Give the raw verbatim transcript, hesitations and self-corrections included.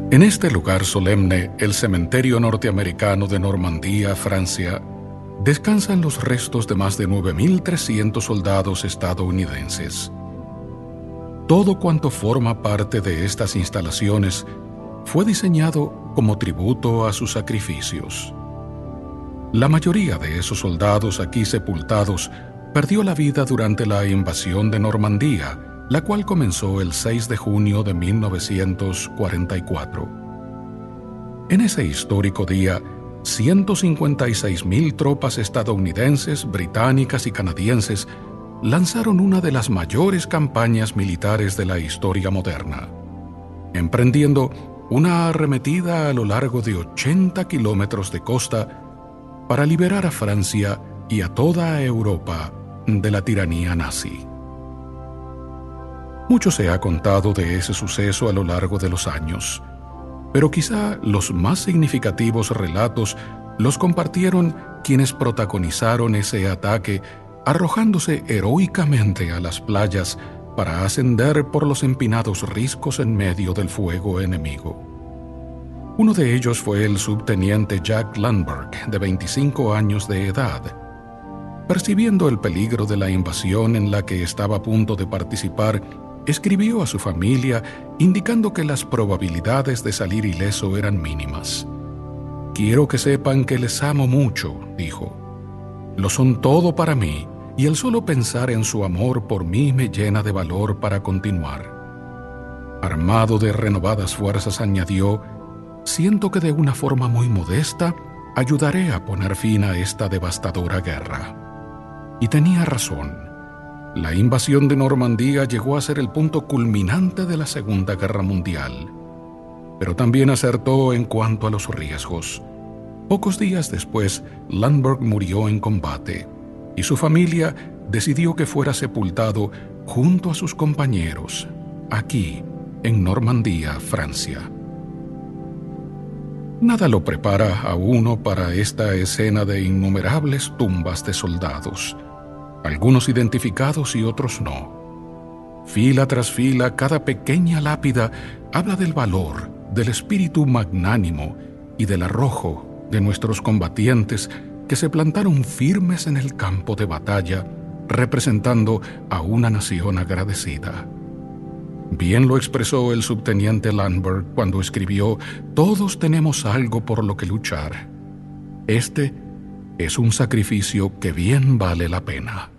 En este lugar solemne, el cementerio norteamericano de Normandía, Francia, descansan los restos de más de nueve mil trescientos soldados estadounidenses. Todo cuanto forma parte de estas instalaciones fue diseñado como tributo a sus sacrificios. La mayoría de esos soldados aquí sepultados perdió la vida durante la invasión de Normandía, la cual comenzó el seis de junio de mil novecientos cuarenta y cuatro. En ese histórico día, ciento cincuenta y seis mil tropas estadounidenses, británicas y canadienses lanzaron una de las mayores campañas militares de la historia moderna, emprendiendo una arremetida a lo largo de ochenta kilómetros de costa para liberar a Francia y a toda Europa de la tiranía nazi. Mucho se ha contado de ese suceso a lo largo de los años, pero quizá los más significativos relatos los compartieron quienes protagonizaron ese ataque, arrojándose heroicamente a las playas para ascender por los empinados riscos en medio del fuego enemigo. Uno de ellos fue el subteniente Jack Lundberg, de veinticinco años de edad. Percibiendo el peligro de la invasión en la que estaba a punto de participar, escribió a su familia indicando que las probabilidades de salir ileso eran mínimas. «Quiero que sepan que les amo mucho», dijo. «Lo son todo para mí, y el solo pensar en su amor por mí me llena de valor para continuar». Armado de renovadas fuerzas, añadió: «Siento que de una forma muy modesta ayudaré a poner fin a esta devastadora guerra». Y tenía razón. La invasión de Normandía llegó a ser el punto culminante de la Segunda Guerra Mundial, pero también acertó en cuanto a los riesgos. Pocos días después, Lundberg murió en combate, y su familia decidió que fuera sepultado junto a sus compañeros, aquí, en Normandía, Francia. Nada lo prepara a uno para esta escena de innumerables tumbas de soldados, algunos identificados y otros no. Fila tras fila, cada pequeña lápida habla del valor, del espíritu magnánimo y del arrojo de nuestros combatientes que se plantaron firmes en el campo de batalla, representando a una nación agradecida. Bien lo expresó el subteniente Lundberg cuando escribió: «Todos tenemos algo por lo que luchar. Este es un sacrificio que bien vale la pena».